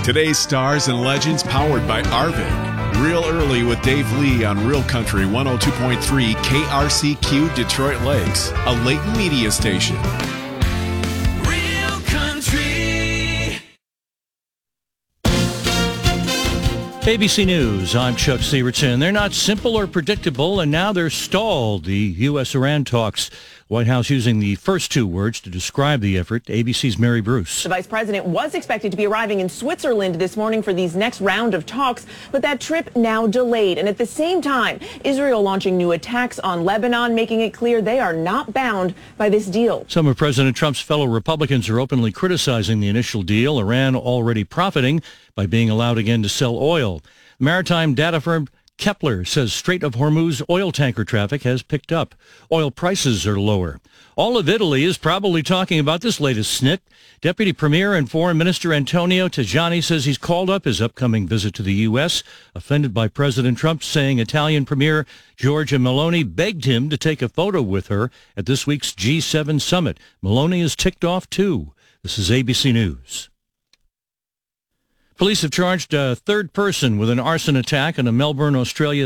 Today's stars and legends powered by Arvin. Real early with Dave Lee on Real Country 102.3 KRCQ Detroit Lakes, a Layton media station. Real Country. ABC News, I'm Chuck Sievertson. They're not simple or predictable, and now they're stalled. The U.S.-Iran talks. White House using the first two words to describe the effort. ABC's Mary Bruce. The vice president was expected to be arriving in Switzerland this morning for these next round of talks, but that trip now delayed. And at the same time, Israel launching new attacks on Lebanon, making it clear they are not bound by this deal. Some of President Trump's fellow Republicans are openly criticizing the initial deal, Iran already profiting by being allowed again to sell oil. Maritime data firm Kepler says Strait of Hormuz oil tanker traffic has picked up. Oil prices are lower. All of Italy is probably talking about this latest snit. Deputy Premier and Foreign Minister Antonio Tajani says he's called up his upcoming visit to the U.S., offended by President Trump saying Italian Premier Giorgia Meloni begged him to take a photo with her at this week's G7 summit. Meloni is ticked off, too. This is ABC News. Police have charged a third person with an arson attack in a Melbourne, Australia